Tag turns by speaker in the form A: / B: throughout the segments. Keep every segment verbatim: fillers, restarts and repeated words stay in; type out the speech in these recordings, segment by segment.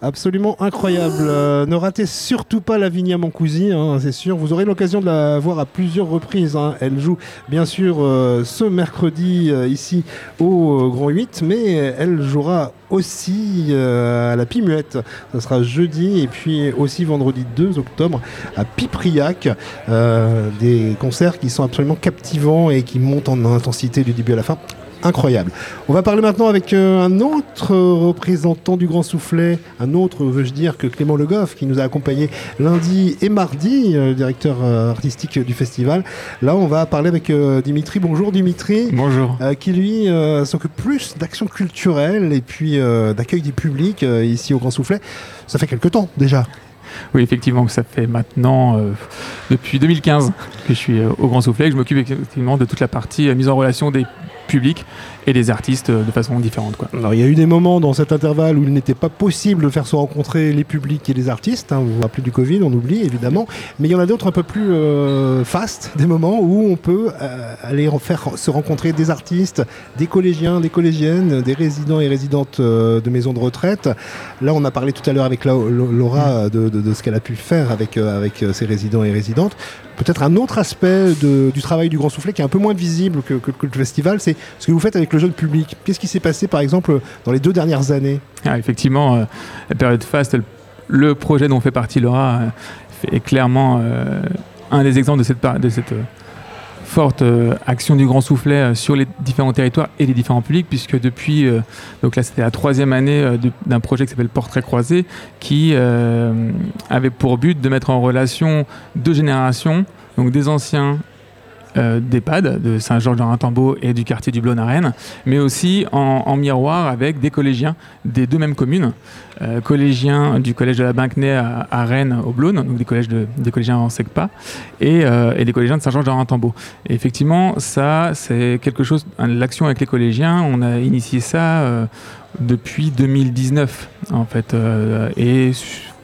A: Absolument incroyable. Euh, ne ratez surtout pas Lavinia Mancusi, hein, c'est sûr. Vous aurez l'occasion de la voir à plusieurs reprises, hein. Elle joue bien sûr euh, ce mercredi euh, ici au euh, Grand huit, mais elle jouera aussi euh, à la Pimuette. Ça sera jeudi et puis aussi vendredi deux octobre à Pipriac. Euh, des concerts qui sont absolument captivants et qui montent en intensité du début à la fin. Incroyable. On va parler maintenant avec euh, un autre représentant du Grand Soufflet, un autre, veux-je dire, que Clément Le Goff, qui nous a accompagnés lundi et mardi, euh, directeur euh, artistique du festival. Là, on va parler avec euh, Dimitri. Bonjour Dimitri.
B: Bonjour. Euh,
A: qui lui euh, s'occupe plus d'action culturelle et puis euh, d'accueil du public euh, ici au Grand Soufflet. Ça fait quelque temps déjà.
B: Oui, effectivement, ça fait maintenant euh, depuis deux mille quinze que je suis euh, au Grand Soufflet, que je m'occupe effectivement de toute la partie euh, mise en relation des publics et des artistes euh, de façon différente, quoi.
A: Alors, il y a eu des moments dans cet intervalle où il n'était pas possible de faire se rencontrer les publics et les artistes, hein. Vous vous rappelez du Covid, on oublie évidemment, mais il y en a d'autres un peu plus euh, fast, des moments où on peut euh, aller faire se rencontrer des artistes, des collégiens, des collégiennes, des résidents et résidentes euh, de maisons de retraite. Là, on a parlé tout à l'heure avec Laura de, de, de ce qu'elle a pu faire avec, euh, avec ses résidents et résidentes. Peut-être un autre aspect de, du travail du Grand Soufflet qui est un peu moins visible que, que, que le festival, c'est ce que vous faites avec le jeune public. Qu'est-ce qui s'est passé, par exemple, dans les deux dernières années ?
B: Ah, effectivement, euh, la période FAST, le, le projet dont fait partie Laura, euh, est clairement euh, un des exemples de cette, de cette euh, forte euh, action du Grand Soufflet euh, sur les différents territoires et les différents publics, puisque depuis, euh, donc là c'était la troisième année euh, de, d'un projet qui s'appelle Portrait croisé, qui euh, avait pour but de mettre en relation deux générations, donc des anciens Euh, d'EHPAD, de Saint-Georges-de-Raintembault et du quartier du Blône à Rennes, mais aussi en, en miroir avec des collégiens des deux mêmes communes, euh, collégiens du collège de la Binquenay à, à Rennes au Blône, donc des, collèges de, des collégiens en SECPA, et, euh, et des collégiens de Saint-Georges-de-Raintembault. Et effectivement, ça, c'est quelque chose, l'action avec les collégiens, on a initié ça euh, depuis deux mille dix-neuf, en fait, euh, et pourquoi ?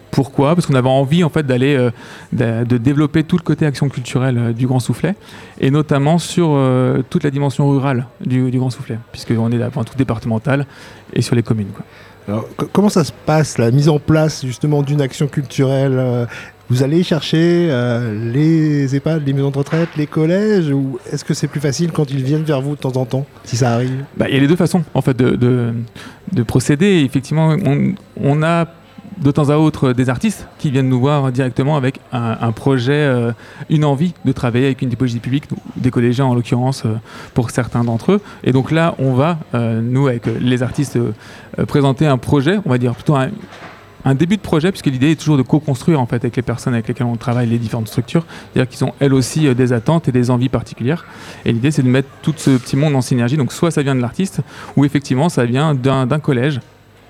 B: Parce qu'on avait envie en fait d'aller euh, de, de développer tout le côté action culturelle euh, du Grand Soufflet, et notamment sur euh, toute la dimension rurale du, du Grand Soufflet, puisqu'on est avant tout départemental et sur les communes, quoi.
A: Alors, c- comment ça se passe, la mise en place justement d'une action culturelle euh, Vous allez chercher euh, les EHPAD, les maisons de retraite, les collèges, ou est-ce que c'est plus facile quand ils viennent vers vous de temps en temps, si ça arrive ?
B: Bah, il y a les deux façons en fait de, de, de procéder. Effectivement, on, on a de temps à autre des artistes qui viennent nous voir directement avec un, un projet, euh, une envie de travailler avec une typologie publique, des collégiens en l'occurrence euh, pour certains d'entre eux. Et donc là, on va, euh, nous avec les artistes, euh, présenter un projet, on va dire plutôt un, un début de projet, puisque l'idée est toujours de co-construire en fait avec les personnes avec lesquelles on travaille, les différentes structures, c'est-à-dire qu'ils ont elles aussi euh, des attentes et des envies particulières. Et l'idée, c'est de mettre tout ce petit monde en synergie. Donc soit ça vient de l'artiste, ou effectivement ça vient d'un, d'un collège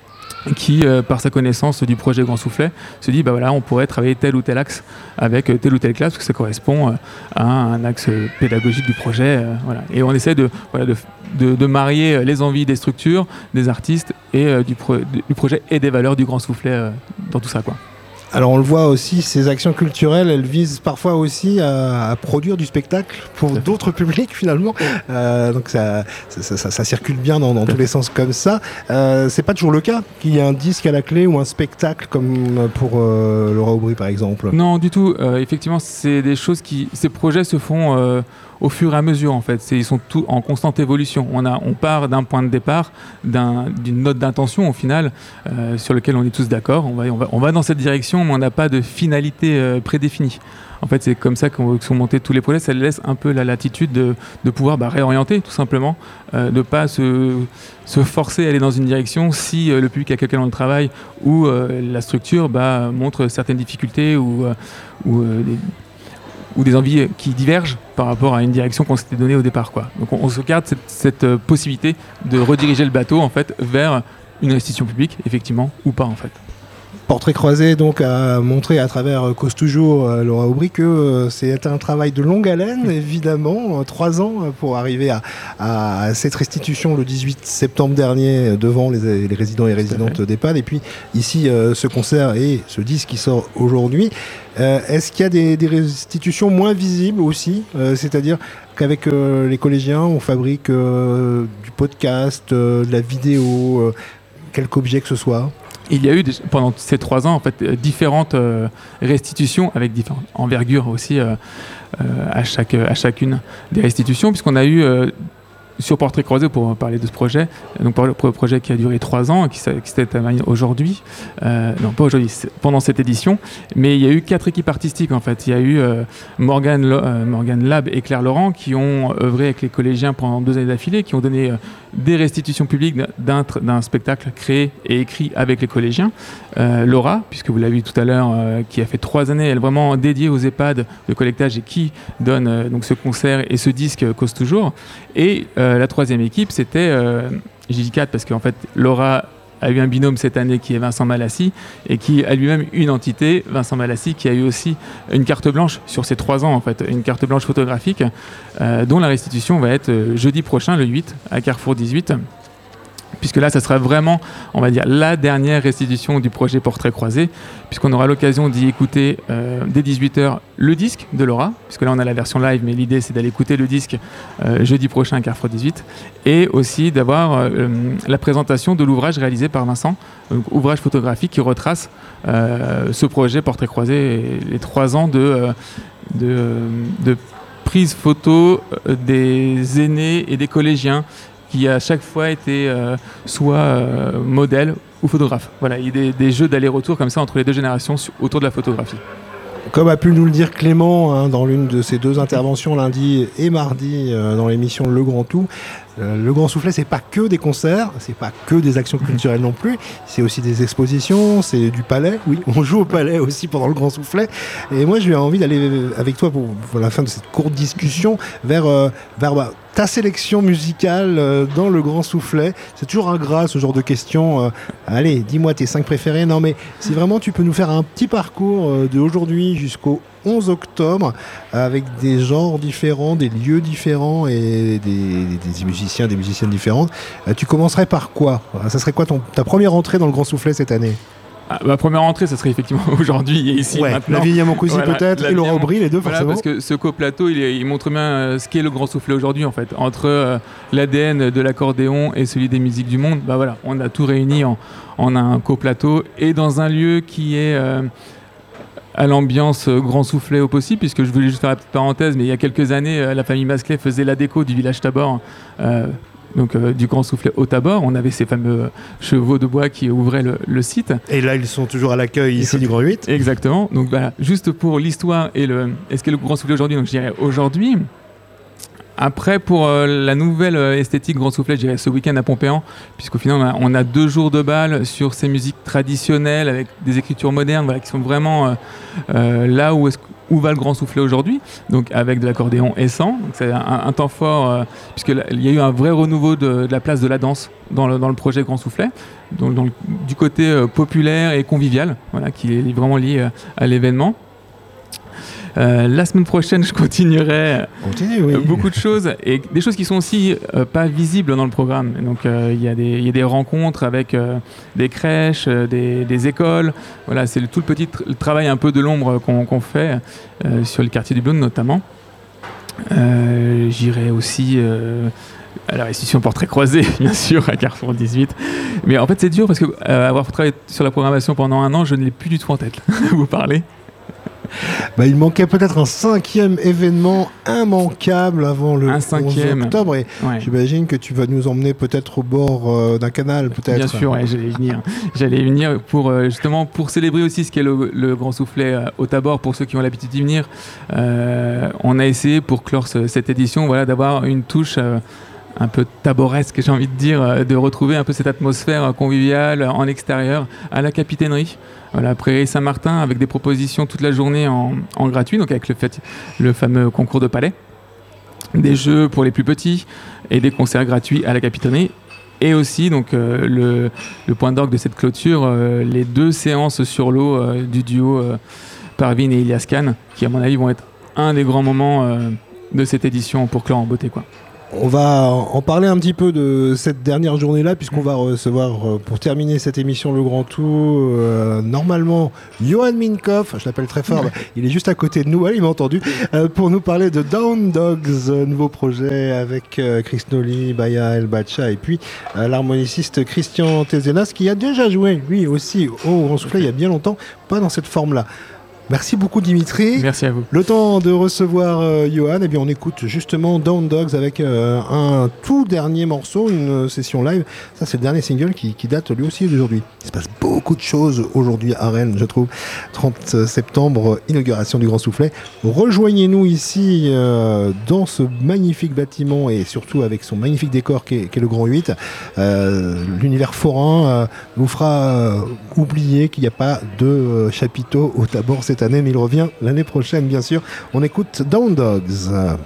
B: qui, euh, par sa connaissance du projet Grand Soufflet, se dit bah voilà, on pourrait travailler tel ou tel axe avec euh, telle ou telle classe, parce que ça correspond euh, à un axe euh, pédagogique du projet. Euh, voilà. Et on essaie de, voilà, de, de, de marier les envies des structures, des artistes et euh, du, pro- du projet et des valeurs du Grand Soufflet euh, dans tout ça, quoi.
A: Alors on le voit aussi, ces actions culturelles, elles visent parfois aussi à, à produire du spectacle pour d'autres publics finalement. Euh, donc ça, ça, ça, ça circule bien dans, dans tous les sens comme ça. Euh, c'est pas toujours le cas qu'il y ait un disque à la clé ou un spectacle comme pour euh, Laura Aubry par exemple.
B: Non, du tout. Euh, effectivement, c'est des choses qui, ces projets se font euh, au fur et à mesure en fait. C'est, ils sont tous en constante évolution. On a, on part d'un point de départ, d'un, d'une note d'intention au final euh, sur lequel on est tous d'accord. On va, on va, on va dans cette direction, mais on n'a pas de finalité euh, prédéfinie. En fait, c'est comme ça qu'on sont montés tous les projets. Ça laisse un peu la latitude de, de pouvoir bah, réorienter, tout simplement, euh, de ne pas se, se forcer à aller dans une direction si euh, le public avec lequel on travaille ou euh, la structure bah, montre certaines difficultés ou, euh, ou, euh, des, ou des envies qui divergent par rapport à une direction qu'on s'était donnée au départ, quoi. Donc, on, on se garde cette, cette euh, possibilité de rediriger le bateau en fait, vers une institution publique, effectivement, ou pas, en fait.
A: Portrait croisé donc a montré à travers Cause Toujours, euh, Laura Aubry, que euh, c'est un travail de longue haleine, évidemment, euh, trois ans euh, pour arriver à, à, à cette restitution le dix-huit septembre dernier euh, devant les, les résidents et résidentes d'EHPAD, et puis ici euh, ce concert et ce disque qui sort aujourd'hui. Euh, est-ce qu'il y a des, des restitutions moins visibles aussi, euh, c'est-à-dire qu'avec euh, les collégiens on fabrique euh, du podcast, euh, de la vidéo, euh, quelque objet que ce soit?
B: il y a eu pendant ces trois ans en fait différentes euh, restitutions avec différentes envergures aussi euh, euh, à chaque à chacune des restitutions, puisqu'on a eu euh, sur Portrait croisé, pour parler de ce projet, donc pour le projet qui a duré trois ans, qui, qui s'est terminé aujourd'hui, euh, non pas aujourd'hui, pendant cette édition, mais il y a eu quatre équipes artistiques en fait. Il y a eu euh, Morgane, euh, Morgane Lab et Claire Laurent qui ont œuvré avec les collégiens pendant deux années d'affilée, qui ont donné euh, des restitutions publiques d'un, d'un spectacle créé et écrit avec les collégiens. Euh, Laura, puisque vous l'avez vu tout à l'heure, euh, qui a fait trois années, elle est vraiment dédiée aux EHPAD de collectage et qui donne euh, donc ce concert et ce disque euh, Cause Toujours. Et euh, la troisième équipe, c'était, euh, j'ai dit quatre parce qu'en fait, Laura a eu un binôme cette année qui est Vincent Malassi et qui a lui-même une entité, Vincent Malassi, qui a eu aussi une carte blanche sur ces trois ans, en fait, une carte blanche photographique, euh, dont la restitution va être euh, jeudi prochain, le huit, à Carrefour dix-huit. Puisque là, ça sera vraiment, on va dire, la dernière restitution du projet Portrait croisé, puisqu'on aura l'occasion d'y écouter euh, dès dix-huit heures le disque de Laura, puisque là on a la version live, mais l'idée c'est d'aller écouter le disque euh, jeudi prochain à Carrefour dix-huit, et aussi d'avoir euh, la présentation de l'ouvrage réalisé par Vincent, donc ouvrage photographique qui retrace euh, ce projet Portrait croisé et les trois ans de, euh, de, de prise photo des aînés et des collégiens, qui a à chaque fois été euh, soit euh, modèle ou photographe. Voilà, il y a des, des jeux d'aller-retour comme ça entre les deux générations sur, autour de la photographie.
A: Comme a pu nous le dire Clément hein, dans l'une de ses deux interventions lundi et mardi euh, dans l'émission Le Grand Tout, euh, Le Grand Soufflet, c'est pas que des concerts, c'est pas que des actions culturelles non plus, c'est aussi des expositions, c'est du palais, oui, on joue au palais aussi pendant Le Grand Soufflet. Et moi, j'ai envie d'aller avec toi pour, pour la fin de cette courte discussion vers, euh, vers bah, ta sélection musicale euh, dans Le Grand Soufflet. C'est toujours ingrat ce genre de questions. Euh, allez, dis-moi tes cinq préférés. Non, mais si vraiment tu peux nous faire un petit parcours euh, de aujourd'hui jusqu'au onze octobre avec des genres différents, des lieux différents et des, des musiciens, des musiciennes différentes, euh, tu commencerais par quoi ? Ça serait quoi ton, ta première entrée dans Le Grand Soufflet cette année ?
B: Ah, ma première entrée, ça serait effectivement aujourd'hui et ici
A: ouais,
B: maintenant.
A: La Vigne à Montcouzy voilà, peut-être et Laurent Aubry, les deux
B: voilà,
A: forcément.
B: Parce que ce coplateau, il, est, il montre bien euh, ce qu'est le Grand Soufflet aujourd'hui en fait. Entre euh, l'A D N de l'accordéon et celui des musiques du monde, bah voilà, on a tout réuni en, en un coplateau et dans un lieu qui est euh, à l'ambiance euh, Grand Soufflet au possible, puisque je voulais juste faire la petite parenthèse, mais il y a quelques années, euh, la famille Masclet faisait la déco du village Tabor. Euh, donc euh, du Grand Soufflet au Tabor, on avait ces fameux chevaux de bois qui ouvraient le, le site.
A: Et là, ils sont toujours à l'accueil ici sont... du Grand huit.
B: Exactement. Donc voilà, juste pour l'histoire et le, est-ce que le Grand Soufflet aujourd'hui, donc je dirais aujourd'hui. Après, pour euh, la nouvelle euh, esthétique Grand Soufflet, je dirais ce week-end à Pompéan, puisqu'au final, on a, on a deux jours de bal sur ces musiques traditionnelles avec des écritures modernes, voilà, qui sont vraiment euh, euh, là où, est-ce, où va le Grand Soufflet aujourd'hui, donc avec de l'accordéon et sans. Donc c'est un, un temps fort, euh, puisqu'il y a eu un vrai renouveau de, de la place de la danse dans le, dans le projet Grand Soufflet, donc dans le, du côté euh, populaire et convivial, voilà, qui est vraiment lié euh, à l'événement. Euh, la semaine prochaine, je continuerai
A: Continue, oui.
B: euh, beaucoup de choses et des choses qui sont aussi euh, pas visibles dans le programme. Donc, il euh, y, y a des rencontres avec euh, des crèches, euh, des, des écoles. Voilà, c'est le, tout le petit tr- le travail un peu de l'ombre qu'on, qu'on fait euh, sur le quartier du Blône notamment. Euh, j'irai aussi euh, à la restitution Portrait croisé, bien sûr, à Carrefour dix-huit. Mais en fait, c'est dur parce que euh, avoir travaillé sur la programmation pendant un an, je ne l'ai plus du tout en tête. Vous parlez ?
A: Bah, il manquait peut-être un cinquième événement immanquable avant le
B: un cinquième.
A: onze octobre et
B: ouais.
A: J'imagine que tu vas nous emmener peut-être au bord euh, d'un canal peut-être.
B: Bien sûr, ouais, j'allais y venir. J'allais y venir pour euh, justement pour célébrer aussi ce qu'est le, le Grand Soufflet euh, au Tabor pour ceux qui ont l'habitude d'y venir. Euh, on a essayé pour clore ce, cette édition, voilà, d'avoir une touche euh, un peu taboresque, j'ai envie de dire, de retrouver un peu cette atmosphère conviviale en extérieur à la capitainerie. Voilà, Prairie Saint-Martin avec des propositions toute la journée en, en gratuit, donc avec le, fait, le fameux concours de palais, des jeux pour les plus petits et des concerts gratuits à la capitainerie. Et aussi donc, euh, le, le point d'orgue de cette clôture, euh, les deux séances sur l'eau euh, du duo euh, Parvin et Ilias Khan, qui à mon avis vont être un des grands moments euh, de cette édition pour clore en beauté, quoi.
A: On va en parler un petit peu de cette dernière journée-là, puisqu'on va recevoir, pour terminer cette émission Le Grand Tour, euh, normalement, Johan Minkoff, je l'appelle très fort, il est juste à côté de nous, ouais, il m'a entendu, euh, pour nous parler de Down Dogs, euh, nouveau projet avec euh, Chris Nolly, Baya El Bacha, et puis euh, l'harmoniciste Christian Tezenas, qui a déjà joué, lui aussi, au Grand Soufflet il y a bien longtemps, pas dans cette forme-là. Merci beaucoup Dimitri.
B: Merci à vous.
A: Le temps de recevoir euh, Johan, eh bien on écoute justement Down Dogs avec euh, un tout dernier morceau, une session live. Ça c'est le dernier single qui, qui date lui aussi d'aujourd'hui. Il se passe beaucoup de choses aujourd'hui à Rennes, je trouve. trente septembre, inauguration du Grand Soufflet. Rejoignez-nous ici euh, dans ce magnifique bâtiment et surtout avec son magnifique décor qui est, qui est le Grand huit. Euh, l'univers forain euh, vous fera euh, oublier qu'il n'y a pas de euh, chapiteau au Tabor cette année, mais il revient l'année prochaine, bien sûr. On écoute Down Dogs.